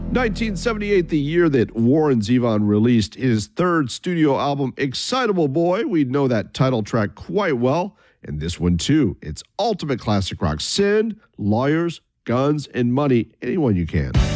1978, the year that Warren Zevon released his third studio album, Excitable Boy. We know that title track quite well, and this one too. It's ultimate classic rock. Sin, Lawyers, Guns, and Money. Anyone you can.